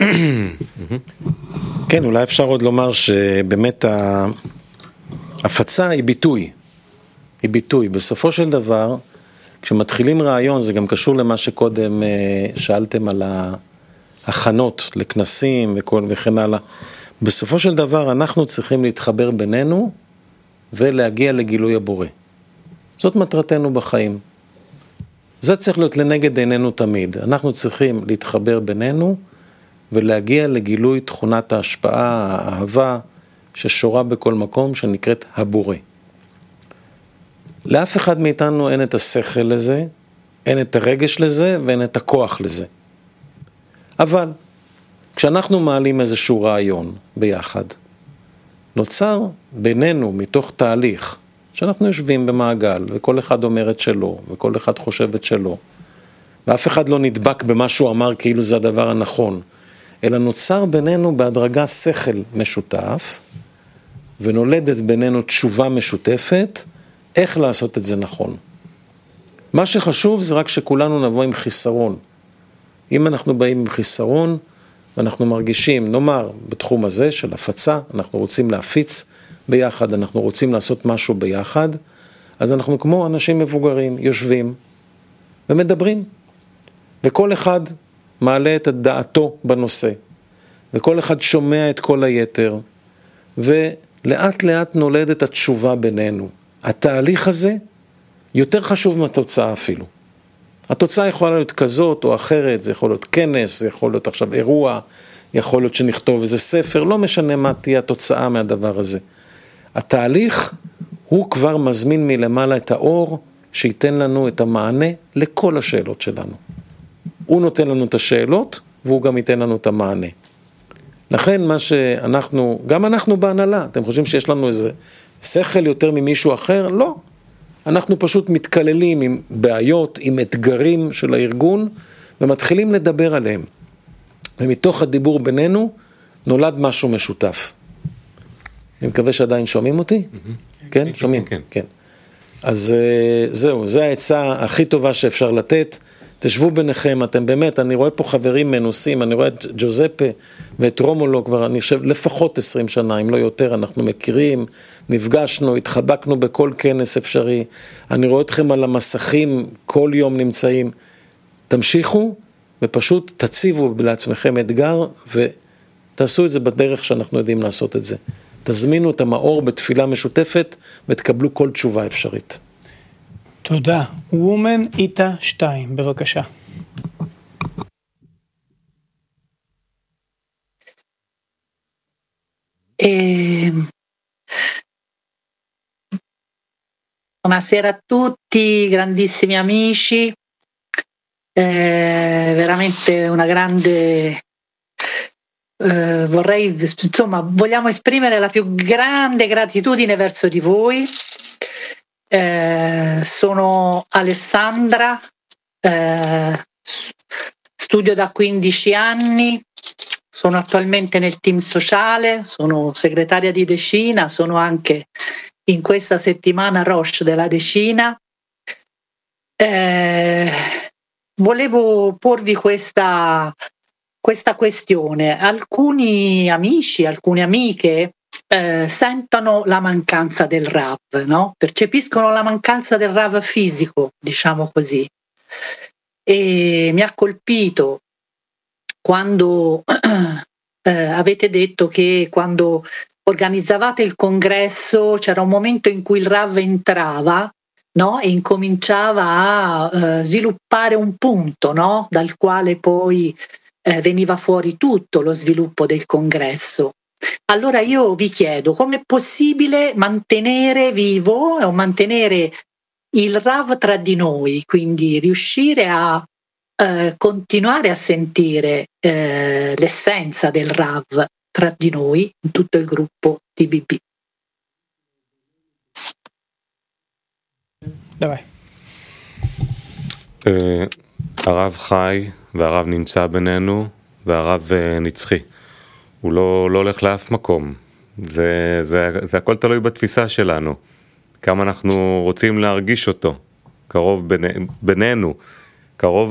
כן, אולי אפשר עוד לומר שבאמת ההפצה היא ביטוי. היא ביטוי. בסופו של דבר, כשמתחילים רעיון, זה גם קשור למה שקודם שאלתם על ההכנות לכנסים וכן הלאה. בסופו של דבר, אנחנו צריכים להתחבר בינינו ולהגיע לגילוי הבורא. זאת מטרתנו בחיים. זה צריך להיות לנגד עינינו תמיד. אנחנו צריכים להתחבר בינינו ולהגיע לגילוי תכונת ההשפעה, האהבה, ששורה בכל מקום, שנקראת הבורא. לאף אחד מאיתנו אין את השכל לזה, אין את הרגש לזה ואין את הכוח לזה. אבל כשאנחנו מעלים איזשהו רעיון ביחד, נוצר בינינו מתוך תהליך, שאנחנו יושבים במעגל וכל אחד אומר את שלו וכל אחד חושב את שלו, ואף אחד לא נדבק במה שהוא אמר כאילו זה הדבר הנכון, אלא נוצר בינינו בהדרגה שכל משותף, ונולדת בינינו תשובה משותפת, איך לעשות את זה נכון. מה שחשוב זה רק שכולנו נבוא עם חיסרון. אם אנחנו באים עם חיסרון, ואנחנו מרגישים, נאמר, בתחום הזה של הפצה, אנחנו רוצים להפיץ ביחד, אנחנו רוצים לעשות משהו ביחד, אז אנחנו כמו אנשים מבוגרים, יושבים ומדברים. וכל אחד מעלה את דעתו בנושא, וכל אחד שומע את כל היתר, ולאט לאט נולדת התשובה בינינו. התהליך הזה יותר חשוב מהתוצאה אפילו. התוצאה יכולה להיות כזאת או אחרת, זה יכול להיות כנס, זה יכול להיות עכשיו אירוע, יכול להיות שנכתוב איזה ספר, לא משנה מה תהיה התוצאה מהדבר הזה. התהליך הוא כבר מזמין מלמעלה את האור, שייתן לנו את המענה לכל השאלות שלנו. הוא נותן לנו את השאלות, והוא גם ייתן לנו את המענה. לכן מה שאנחנו, גם אנחנו בהנהלה, אתם חושבים שיש לנו איזה שכל יותר ממישהו אחר? לא. אנחנו פשוט מתקללים עם בעיות, עם אתגרים של הארגון, ומתחילים לדבר עליהם. ומתוך הדיבור בינינו, נולד משהו משותף. אני מקווה שעדיין שומעים אותי? כן? שומעים? כן. אז זהו, זה העצה הכי טובה שאפשר לתת. תשבו ביניכם, אתם באמת, אני רואה פה חברים מנוסים, אני רואה את ג'וזפה ואת רומולו כבר, אני חושב, לפחות 20 שנה, אם לא יותר, אנחנו מכירים, נפגשנו, התחבקנו בכל כנס אפשרי, אני רואה אתכם על המסכים, כל יום נמצאים, תמשיכו ופשוט תציבו לעצמכם אתגר, ותעשו את זה בדרך שאנחנו יודעים לעשות את זה. תזמינו את המאור בתפילה משותפת, ותקבלו כל תשובה אפשרית. תודה. וומן איתה 2, בבקשה. Buonasera a tutti, grandissimi amici, veramente una grande, vogliamo esprimere la più grande gratitudine verso di voi. Sono Alessandra, studio da 15 anni, sono attualmente nel team sociale, sono segretaria di decina, sono anche in questa settimana Roche della decina. Volevo porvi questa questione. Alcuni amici, alcune amiche sentono la mancanza del Rav, no? Percepiscono la mancanza del Rav fisico, diciamo così. E mi ha colpito quando avete detto che quando organizzavate il congresso c'era un momento in cui il Rav entrava, no? E incominciava a sviluppare un punto, no? Dal quale poi veniva fuori tutto lo sviluppo del congresso. Allora io vi chiedo, com'è possibile mantenere vivo o mantenere il Rav tra di noi, quindi riuscire a continuare a sentire l'essenza del Rav tra di noi in tutto il gruppo TVB. Давай. הרב חי והרב נמצא בינינו והרב נצחי. הוא לא הולך לאף מקום. זה הכל תלוי בתפיסה שלנו. כמה אנחנו רוצים להרגיש אותו. קרוב בינינו. קרוב